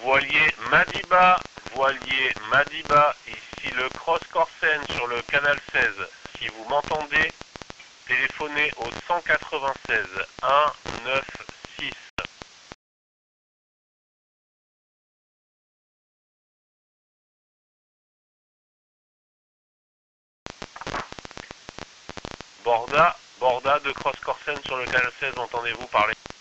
Voilier Madiba, ici le Cross Corsen sur le canal 16. Si vous m'entendez, téléphonez au 196 196. Borda de Cross Corsen sur le canal 16, entendez-vous parler?